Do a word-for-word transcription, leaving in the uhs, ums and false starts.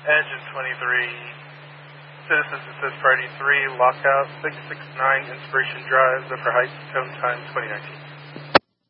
Engine twenty-three, Citizens Assist Priority three, Lockout six six nine, Inspiration Drive, Zephyr Heights, tone time twenty nineteen.